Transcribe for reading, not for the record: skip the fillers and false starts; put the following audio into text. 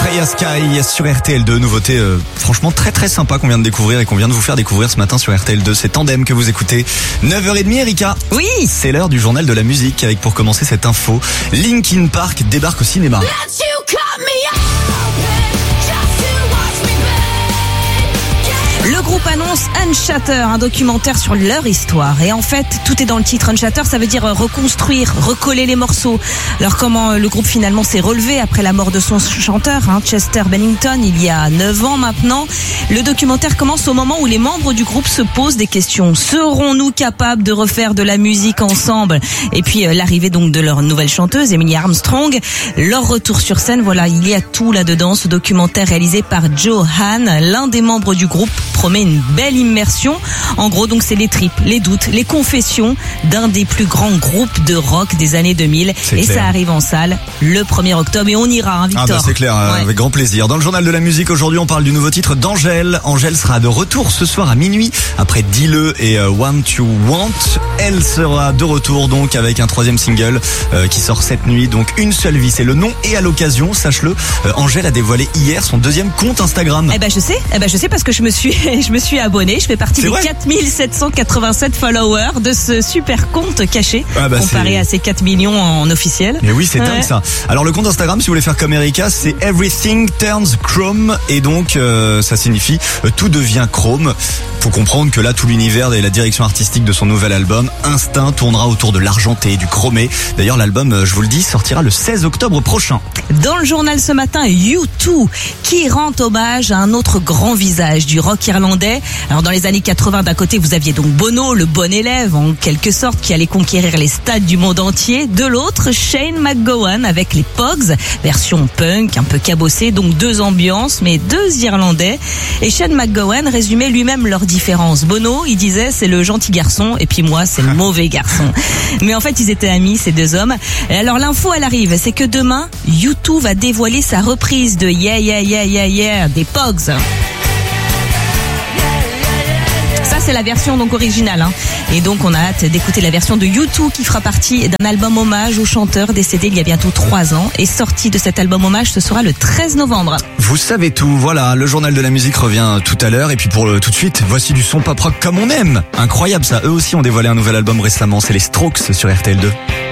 Freya Sky sur RTL2, nouveauté franchement très très sympa qu'on vient de découvrir et qu'on vient de vous faire découvrir ce matin sur RTL2. C'est Tandem que vous écoutez. 9h30 Erika. Oui. C'est l'heure du journal de la musique avec pour commencer cette info, Linkin Park débarque au cinéma. Le groupe annonce Unshatter, un documentaire sur leur histoire. Et en fait, tout est dans le titre. Unshatter, ça veut dire reconstruire, recoller les morceaux. Alors comment le groupe finalement s'est relevé après la mort de son chanteur, Chester Bennington, il y a 9 ans maintenant. Le documentaire commence au moment où les membres du groupe se posent des questions. Serons-nous capables de refaire de la musique ensemble? Et puis l'arrivée donc de leur nouvelle chanteuse, Emily Armstrong, leur retour sur scène. Voilà, il y a tout là-dedans. Ce documentaire réalisé par Joe Hahn, l'un des membres du groupe, promet une belle immersion. En gros, donc, c'est les tripes, les doutes, les confessions d'un des plus grands groupes de rock des années 2000. Et ça arrive en salle le 1er octobre et on ira, Victor. Ah bah c'est clair, ouais. Avec grand plaisir. Dans le journal de la musique, aujourd'hui, on parle du nouveau titre d'Angèle. Angèle sera de retour ce soir à minuit après Dis-le et Want You Want. Elle sera de retour donc avec un 3e single qui sort cette nuit. Donc Une seule vie, c'est le nom. Et à l'occasion, sache-le, Angèle a dévoilé hier son 2e compte Instagram. Je sais parce que je me suis abonné. Je fais partie des 4787 followers de ce super compte caché comparé à ces 4 millions en officiel. Mais oui, c'est dingue ça. Alors le compte Instagram, si vous voulez faire comme Erika, c'est Everything Turns Chrome et donc ça signifie tout devient chrome. Faut comprendre que là, tout l'univers et la direction artistique de son nouvel album, Instinct, tournera autour de l'argenté et du chromé. D'ailleurs, l'album, je vous le dis, sortira le 16 octobre prochain. Dans le journal ce matin, U2, qui rend hommage à un autre grand visage du rock irlandais. Alors, dans les années 80, d'un côté, vous aviez donc Bono, le bon élève, en quelque sorte, qui allait conquérir les stades du monde entier. De l'autre, Shane MacGowan avec les Pogues, version punk, un peu cabossée, donc 2 ambiances, mais 2 Irlandais. Et Shane MacGowan résumait lui-même leur différence. Bono, il disait, c'est le gentil garçon, et puis moi, c'est le mauvais garçon. Mais en fait, ils étaient amis, ces 2 hommes. Et alors, l'info, elle arrive, c'est que demain, U2 va dévoiler sa reprise de Yeah, Yeah, Yeah, Yeah, Yeah des Pogues. Ça, c'est la version donc originale. Et donc, on a hâte d'écouter la version de U2 qui fera partie d'un album hommage au chanteur décédé il y a bientôt 3 ans. Et sortie de cet album hommage, ce sera le 13 novembre. Vous savez tout, voilà, le journal de la musique revient tout à l'heure. Et puis pour tout de suite, voici du son pop rock comme on aime. Incroyable ça, eux aussi ont dévoilé un nouvel album récemment, c'est les Strokes sur RTL2.